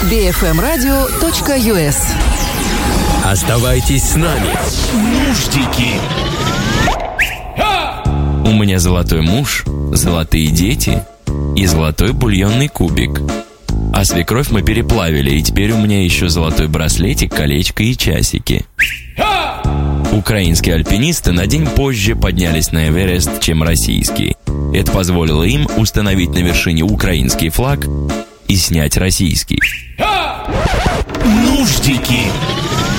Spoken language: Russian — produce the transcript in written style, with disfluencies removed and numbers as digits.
bfmradio.us. Оставайтесь с нами. Нуждики. У меня золотой муж, золотые дети и золотой бульонный кубик. А свекровь мы переплавили, и теперь у меня еще золотой браслетик, колечко и часики. Украинские альпинисты на день позже поднялись на Эверест, чем российские. Это позволило им установить на вершине украинский флаг и снять российский. Нуждики.